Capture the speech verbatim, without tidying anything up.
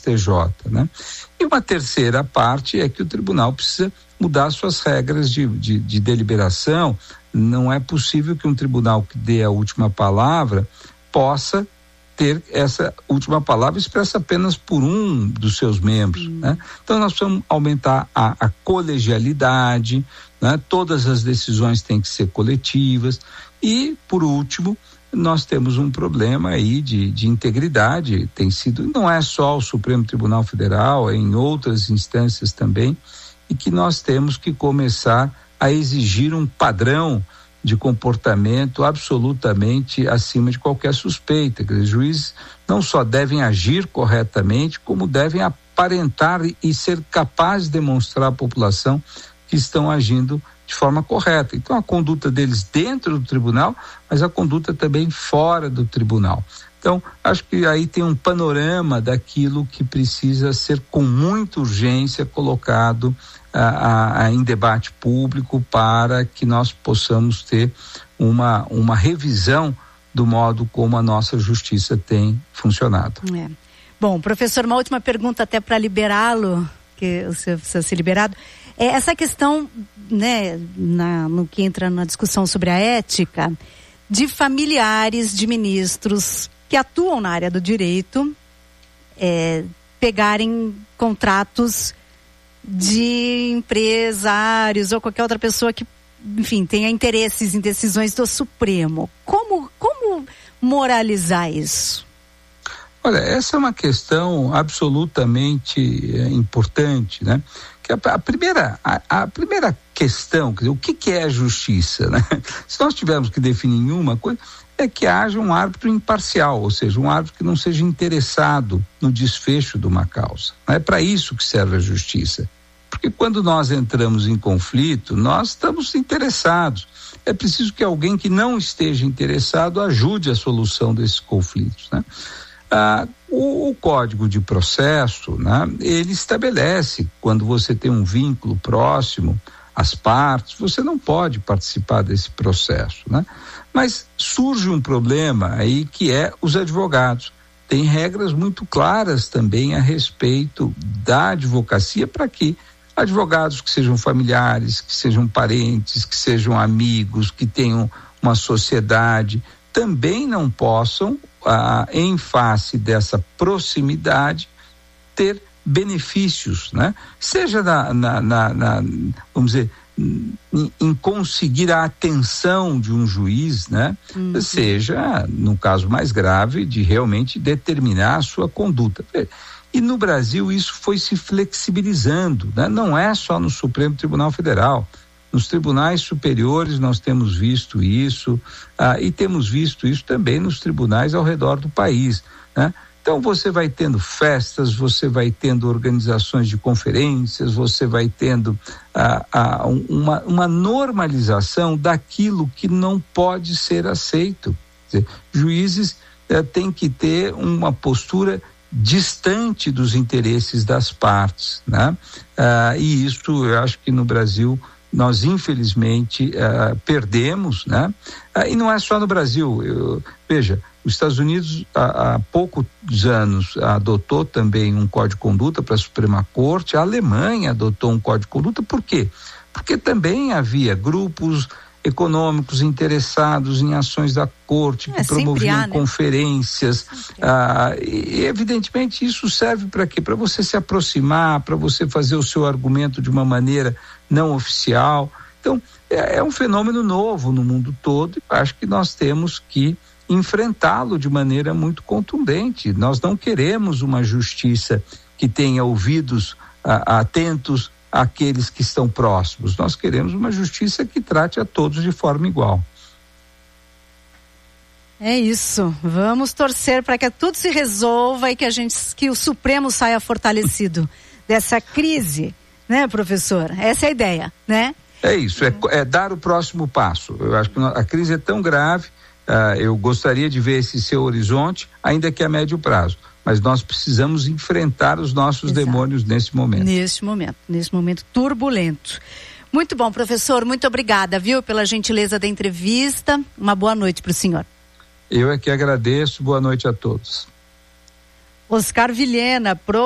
T J, né? E uma terceira parte é que o tribunal precisa mudar suas regras de, de, de deliberação. Não é possível que um tribunal que dê a última palavra possa ter essa última palavra expressa apenas por um dos seus membros, hum. né? Então nós precisamos aumentar a, a colegialidade, né? Todas as decisões têm que ser coletivas e, por último, nós temos um problema aí de, de integridade, tem sido, não é só o Supremo Tribunal Federal, é em outras instâncias também, e que nós temos que começar a exigir um padrão de comportamento absolutamente acima de qualquer suspeita. Quer dizer, os juízes não só devem agir corretamente, como devem aparentar e ser capazes de demonstrar à população que estão agindo de forma correta. Então, a conduta deles dentro do tribunal, mas a conduta também fora do tribunal. Então, acho que aí tem um panorama daquilo que precisa ser com muita urgência colocado a, a, em debate público para que nós possamos ter uma, uma revisão do modo como a nossa justiça tem funcionado. É. Bom, professor, uma última pergunta até para liberá-lo, que o senhor precisa ser liberado. É essa questão, né, na, no que entra na discussão sobre a ética, de familiares de ministros que atuam na área do direito, é, pegarem contratos de empresários ou qualquer outra pessoa que, enfim, tenha interesses em decisões do Supremo. Como, como moralizar isso? Olha, essa é uma questão absolutamente é, importante, né? Que a, a primeira, a, a primeira questão, quer dizer, o que, que é a justiça, né? Se nós tivermos que definir uma coisa, é que haja um árbitro imparcial, ou seja, um árbitro que não seja interessado no desfecho de uma causa. Não é para isso que serve a justiça. Porque quando nós entramos em conflito, nós estamos interessados. É preciso que alguém que não esteja interessado ajude a solução desses conflitos, né? Ah, o, o Código de Processo, né, ele estabelece, quando você tem um vínculo próximo às partes, você não pode participar desse processo, né? Mas surge um problema aí que é os advogados. Tem regras muito claras também a respeito da advocacia para que advogados que sejam familiares, que sejam parentes, que sejam amigos, que tenham uma sociedade, também não possam, ah, em face dessa proximidade, ter benefícios, né? Seja na, na, na, na vamos dizer, em, em conseguir a atenção de um juiz, né? Uhum. Seja, no caso mais grave, de realmente determinar a sua conduta. E no Brasil isso foi se flexibilizando, né? Não é só no Supremo Tribunal Federal. Nos tribunais superiores nós temos visto isso, ah, e temos visto isso também nos tribunais ao redor do país, né? Então você vai tendo festas, você vai tendo organizações de conferências, você vai tendo ah, ah, uma, uma normalização daquilo que não pode ser aceito. Quer dizer, juízes eh, têm que ter uma postura distante dos interesses das partes, né? Ah, e isso eu acho que no Brasil nós infelizmente uh, perdemos, né? Uh, e não é só no Brasil. Eu, veja, os Estados Unidos há, há poucos anos adotou também um código de conduta para a Suprema Corte. A Alemanha adotou um código de conduta. Por quê? Porque também havia grupos econômicos interessados em ações da corte, que é, promoviam há, né? conferências, ah, e evidentemente isso serve para quê? Para você se aproximar, para você fazer o seu argumento de uma maneira não oficial. Então é, é um fenômeno novo no mundo todo e acho que nós temos que enfrentá-lo de maneira muito contundente. Nós não queremos uma justiça que tenha ouvidos ah, atentos àqueles que estão próximos. Nós queremos uma justiça que trate a todos de forma igual. É isso. Vamos torcer para que tudo se resolva e que a gente, que o Supremo saia fortalecido dessa crise, né, professor? Essa é a ideia, né? É isso. É, é dar o próximo passo. Eu acho que a crise é tão grave. Uh, eu gostaria de ver esse seu horizonte, ainda que a médio prazo. Mas nós precisamos enfrentar os nossos Exato. demônios nesse momento. Neste momento, nesse momento turbulento. Muito bom, professor, muito obrigada, viu, pela gentileza da entrevista. Uma boa noite para o senhor. Eu é que agradeço, boa noite a todos. Oscar Vilhena, pro